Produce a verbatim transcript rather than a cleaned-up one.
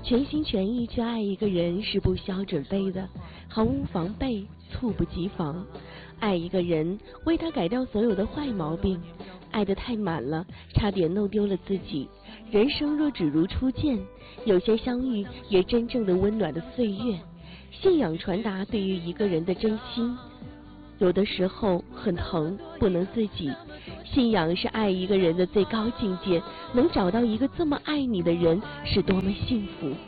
全心全意去爱一个人是不需要准备的，毫无防备，猝不及防。爱一个人，为他改掉所有的坏毛病，爱得太满了，差点弄丢了自己。人生若只如初见，有些相遇也真正的温暖的岁月。信仰传达对于一个人的真心，有的时候很疼，不能自己。信仰是爱一个人的最高境界，能找到一个这么爱你的人，是多么幸福。